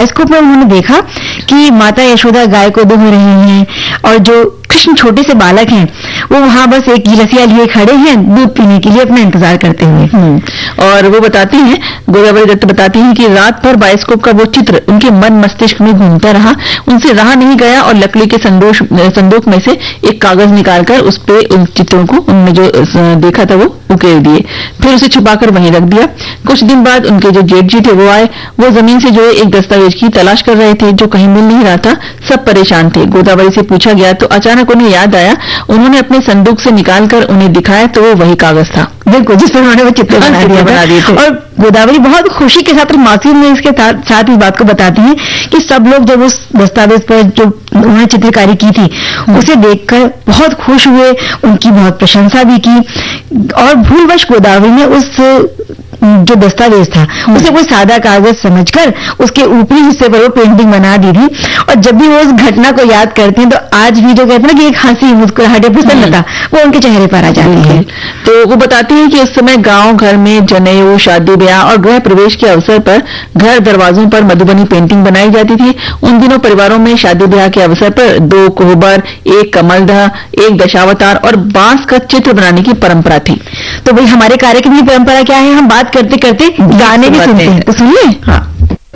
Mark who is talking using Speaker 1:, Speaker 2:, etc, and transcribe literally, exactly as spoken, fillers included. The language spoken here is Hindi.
Speaker 1: बायोस्कोप में उन्होंने देखा कि माता यशोदा गाय को दूह रही हैं और जो कृष्ण छोटे से बालक हैं वो वहां बस एक गिलसिया लिए खड़े हैं दूध पीने के लिए अपना इंतजार करते हुए।
Speaker 2: और वो बताती हैं, गोदावरी दत्त बताती हैं कि रात भर बायोस्कोप का वो चित्र उनके मन मस्तिष्क में घूमता रहा, उनसे रहा नहीं गया और लकड़ी के संदूक संदूक में से एक कागज निकालकर उस पे उन चित्रों को उनमें जो देखा था वो उकेर दिए, फिर उसे छुपाकर वहीं रख दिया। कुछ दिन बाद उनके जो जेठ जी थे वो आए, वो जमीन से जो एक दस्तावेज की तलाश कर रहे थे जो कहीं मिल नहीं रहा था। सब परेशान थे। गोदावरी से पूछा गया तो अचानक उन्हें याद आया, उन्होंने अपने संदूक से निकालकर उन्हें दिखाया तो वो वही कागज था,
Speaker 1: बिल्कुल जिस पर उन्होंने वो चित्र बना दिया बना दिए थे। और गोदावरी बहुत खुशी के साथ और मासूमियत में इसके साथ इस बात को बताती हैं कि सब लोग जब उस दस्तावेज पर जो उन्होंने चित्रकारी की थी उसे देखकर बहुत खुश हुए, उनकी बहुत प्रशंसा भी की। और भूलवश गोदावरी ने उस जो दस्तावेज था उसे कोई सादा कागज समझकर उसके ऊपरी हिस्से पर वो पेंटिंग बना दी थी। और जब भी वो उस घटना को याद करते हैं तो आज भी जो कहते हैं ना कि एक हंसी मुस्कुराहट प्रसन्नता वो उनके चेहरे पर आ जाती है।
Speaker 2: तो वो बताती है कि उस समय गांव घर में जनेऊ, शादी ब्याह और गृह प्रवेश के अवसर पर घर दरवाजों पर मधुबनी पेंटिंग बनाई जाती थी। उन दिनों परिवारों में शादी ब्याह के अवसर पर दो कोहबर, एक कमलदह, एक दशावतार और बांस का चित्र बनाने की परंपरा थी।
Speaker 1: तो भाई हमारे कार्यक्रम की परंपरा क्या है, हम बात करते करते गाने भी सुनते हैं, तो सुनिए।
Speaker 2: हाँ।